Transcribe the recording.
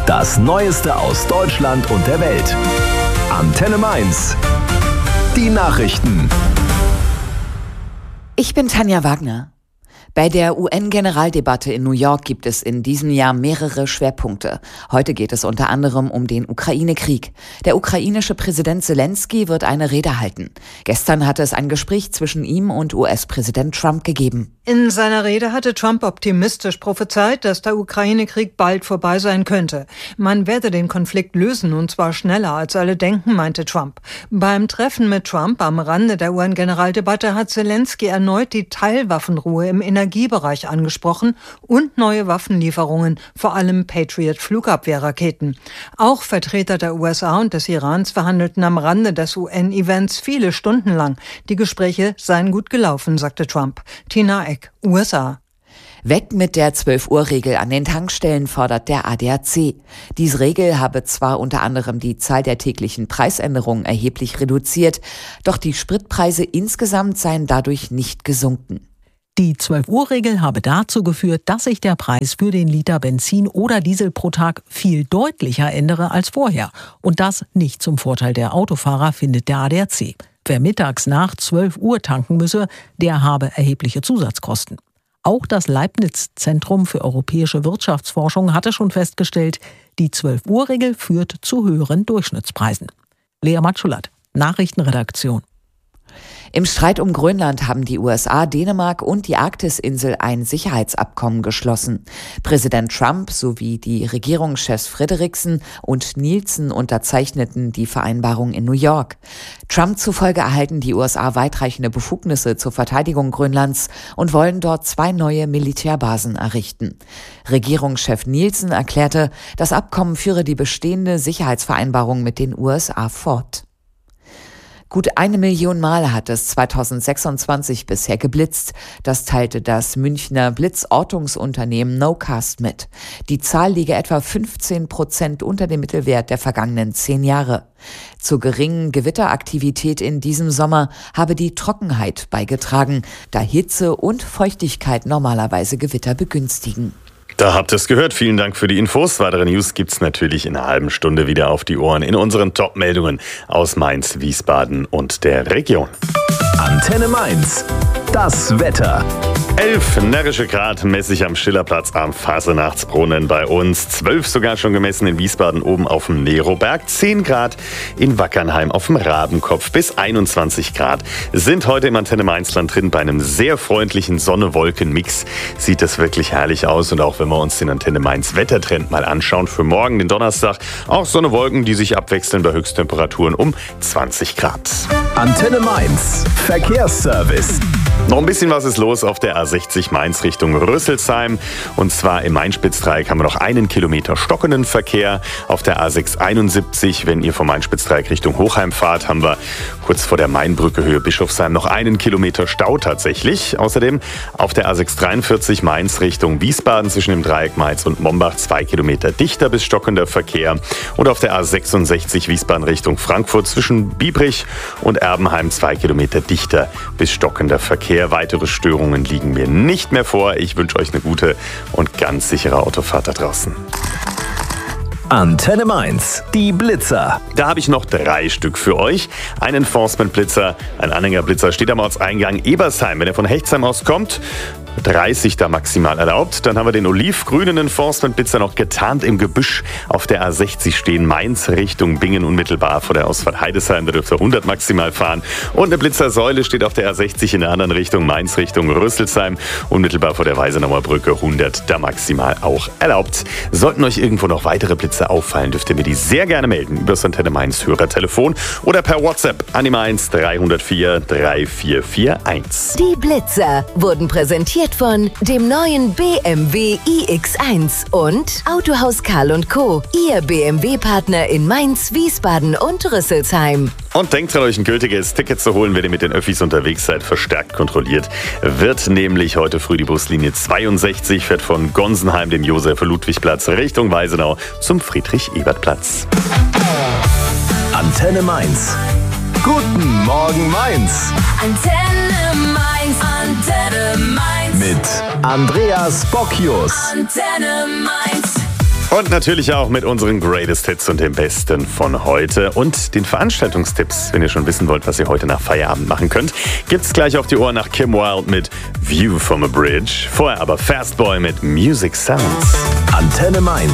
Das Neueste aus Deutschland und der Welt. Antenne Mainz. Die Nachrichten. Ich bin Tanja Wagner. Bei der UN-Generaldebatte in New York gibt es in diesem Jahr mehrere Schwerpunkte. Heute geht es unter anderem um den Ukraine-Krieg. Der ukrainische Präsident Zelensky wird eine Rede halten. Gestern hatte es ein Gespräch zwischen ihm und US-Präsident Trump gegeben. In seiner Rede hatte Trump optimistisch prophezeit, dass der Ukraine-Krieg bald vorbei sein könnte. Man werde den Konflikt lösen, und zwar schneller als alle denken, meinte Trump. Beim Treffen mit Trump am Rande der UN-Generaldebatte hat Zelensky erneut die Teilwaffenruhe im Energiebereich angesprochen und neue Waffenlieferungen, vor allem Patriot-Flugabwehrraketen. Auch Vertreter der USA und des Irans verhandelten am Rande des UN-Events viele Stunden lang. Die Gespräche seien gut gelaufen, sagte Trump. Tina Eck, USA. Weg mit der 12-Uhr-Regel an den Tankstellen, fordert der ADAC. Diese Regel habe zwar unter anderem die Zahl der täglichen Preisänderungen erheblich reduziert, doch die Spritpreise insgesamt seien dadurch nicht gesunken. Die 12-Uhr-Regel habe dazu geführt, dass sich der Preis für den Liter Benzin oder Diesel pro Tag viel deutlicher ändere als vorher. Und das nicht zum Vorteil der Autofahrer, findet der ADAC. Wer mittags nach 12 Uhr tanken müsse, der habe erhebliche Zusatzkosten. Auch das Leibniz-Zentrum für europäische Wirtschaftsforschung hatte schon festgestellt, die 12-Uhr-Regel führt zu höheren Durchschnittspreisen. Lea Matschulat, Nachrichtenredaktion. Im Streit um Grönland haben die USA, Dänemark und die Arktisinsel ein Sicherheitsabkommen geschlossen. Präsident Trump sowie die Regierungschefs Frederiksen und Nielsen unterzeichneten die Vereinbarung in New York. Trump zufolge erhalten die USA weitreichende Befugnisse zur Verteidigung Grönlands und wollen dort 2 neue Militärbasen errichten. Regierungschef Nielsen erklärte, das Abkommen führe die bestehende Sicherheitsvereinbarung mit den USA fort. Gut 1 Million Mal hat es 2026 bisher geblitzt. Das teilte das Münchner Blitzortungsunternehmen Nocast mit. Die Zahl liege etwa 15% unter dem Mittelwert der vergangenen 10 Jahre. Zur geringen Gewitteraktivität in diesem Sommer habe die Trockenheit beigetragen, da Hitze und Feuchtigkeit normalerweise Gewitter begünstigen. Da habt ihr es gehört. Vielen Dank für die Infos. Weitere News gibt's natürlich in einer halben Stunde wieder auf die Ohren in unseren Top-Meldungen aus Mainz, Wiesbaden und der Region. Antenne Mainz. Das Wetter. 11 närrische Grad messe ich am Schillerplatz am Fasenachtsbrunnen bei uns. 12 sogar schon gemessen in Wiesbaden oben auf dem Neroberg. 10 Grad in Wackernheim auf dem Rabenkopf. Bis 21 Grad sind heute im Antenne Mainzland drin. Bei einem sehr freundlichen Sonne-Wolken-Mix sieht es wirklich herrlich aus. Und auch wenn wir uns den Antenne Mainz Wettertrend mal anschauen für morgen, den Donnerstag, auch Sonne-Wolken, die sich abwechseln bei Höchsttemperaturen um 20 Grad. Antenne Mainz. Verkehrsservice. Noch ein bisschen was ist los auf der A60 Mainz Richtung Rüsselsheim. Und zwar im Main-Spitz-Dreieck haben wir noch 1 Kilometer stockenden Verkehr. Auf der A671, wenn ihr vom Main-Spitz-Dreieck Richtung Hochheim fahrt, haben wir kurz vor der Mainbrücke Höhe Bischofsheim noch 1 Kilometer Stau tatsächlich. Außerdem auf der A643 Mainz Richtung Wiesbaden zwischen dem Dreieck Mainz und Mombach 2 Kilometer dichter bis stockender Verkehr. Und auf der A66 Wiesbaden Richtung Frankfurt zwischen Biebrich und Erbenheim 2 Kilometer dichter bis stockender Verkehr. Weitere Störungen liegen mir nicht mehr vor. Ich wünsche euch eine gute und ganz sichere Autofahrt da draußen. Antenne Mainz. Die Blitzer. Da habe ich noch 3 Stück für euch. Ein Enforcement-Blitzer, ein Anhängerblitzer steht am Ortseingang Ebersheim. Wenn ihr von Hechtsheim aus kommt, 30 da maximal erlaubt. Dann haben wir den olivgrünen Enforcement-Blitzer noch getarnt im Gebüsch auf der A60 stehen. Mainz Richtung Bingen unmittelbar vor der Ausfahrt Heidesheim. Da dürft ihr 100 maximal fahren. Und eine Blitzersäule steht auf der A60 in der anderen Richtung. Mainz Richtung Rüsselsheim. Unmittelbar vor der Weisenauer Brücke 100 da maximal auch erlaubt. Sollten euch irgendwo noch weitere Blitzer auffallen, dürft ihr mir die sehr gerne melden. Über das Antenne Mainz Hörertelefon oder per WhatsApp an die Mainz 304 3441. Die Blitzer wurden präsentiert von dem neuen BMW iX1 und Autohaus Karl & Co., Ihr BMW-Partner in Mainz, Wiesbaden und Rüsselsheim. Und denkt dran, euch ein gültiges Ticket zu holen, wenn ihr mit den Öffis unterwegs seid, verstärkt kontrolliert. Wird nämlich heute früh die Buslinie 62, fährt von Gonsenheim, dem Josef-Ludwig-Platz, Richtung Weisenau zum Friedrich-Ebert-Platz. Antenne Mainz. Guten Morgen Mainz. Antenne Mainz, Antenne Mainz. Mit Andreas Bockius. Antenne Mainz. Und natürlich auch mit unseren Greatest Hits und dem Besten von heute und den Veranstaltungstipps. Wenn ihr schon wissen wollt, was ihr heute nach Feierabend machen könnt, gibt's gleich auf die Ohren nach Kim Wilde mit View from a Bridge. Vorher aber Fastboy mit Music Sounds. Antenne Mainz.